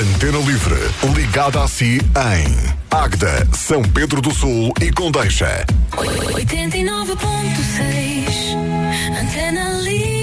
Antena Livre, ligada a si em Águeda, São Pedro do Sul e Condeixa. 89.6 Antena Livre.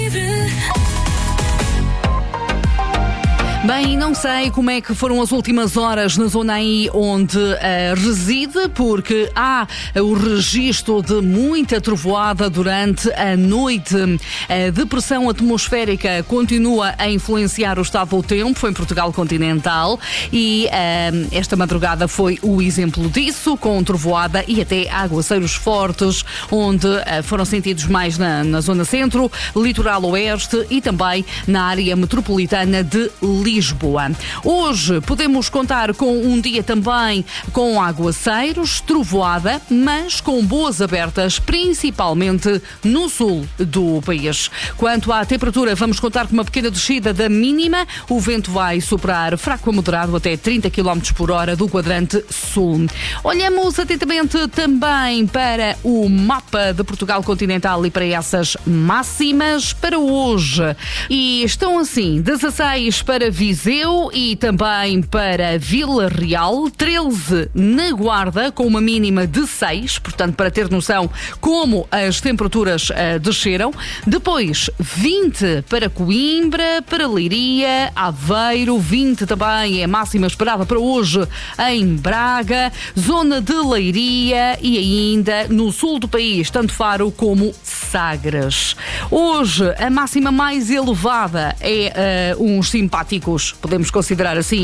Bem, não sei como é que foram as últimas horas na zona aí onde reside, porque há o registro de muita trovoada durante a noite. A depressão atmosférica continua a influenciar o estado do tempo em Portugal continental e esta madrugada foi o exemplo disso, com trovoada e até aguaceiros fortes, onde foram sentidos mais na zona centro, litoral oeste e também na área metropolitana de Lisboa. Hoje podemos contar com um dia também com aguaceiros, trovoada, mas com boas abertas, principalmente no sul do país. Quanto à temperatura, vamos contar com uma pequena descida da mínima. O vento vai soprar fraco a moderado até 30 km por hora do quadrante sul. Olhamos atentamente também para o mapa de Portugal continental e para essas máximas para hoje. E estão assim, 16 para Viseu e também para Vila Real, 13 na Guarda, com uma mínima de 6, portanto, para ter noção como as temperaturas desceram. Depois, 20 para Coimbra, para Leiria, Aveiro, 20 também é a máxima esperada para hoje em Braga, zona de Leiria e ainda no sul do país, tanto Faro como Sagres. Hoje, a máxima mais elevada é uns simpáticos, podemos considerar assim,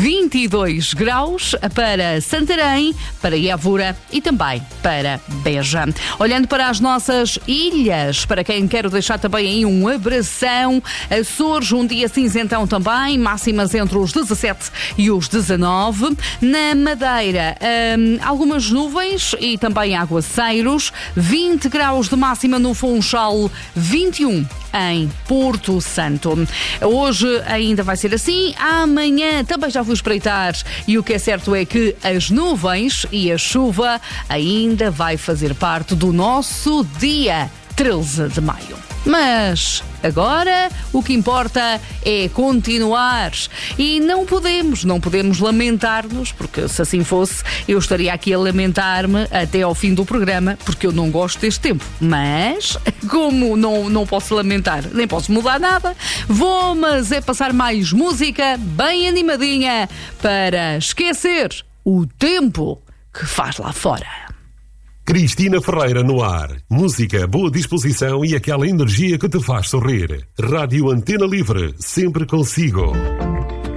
22 graus para Santarém, para Évora e também para Beja. Olhando para as nossas ilhas, para quem quer deixar também aí um abração, Açores, um dia cinzentão também, máximas entre os 17 e os 19. Na Madeira, algumas nuvens e também aguaceiros, 20 graus de máxima no Funchal, 21 em Porto Santo. Hoje ainda vai ser assim, amanhã também já vou espreitar e o que é certo é que as nuvens e a chuva ainda vai fazer parte do nosso dia 13 de maio. Mas agora o que importa é continuar e não podemos lamentar-nos, porque se assim fosse eu estaria aqui a lamentar-me até ao fim do programa, porque eu não gosto deste tempo. Mas como não posso lamentar, nem posso mudar nada, mas é passar mais música bem animadinha para esquecer o tempo que faz lá fora. Cristina Ferreira no ar. Música, boa disposição e aquela energia que te faz sorrir. Rádio Antena Livre, sempre consigo.